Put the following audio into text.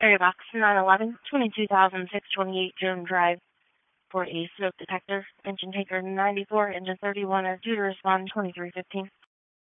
Area Box 911, 22,628 Joan Drive, for a smoke detector. Engine taker 94, engine 31 are due to respond 2315.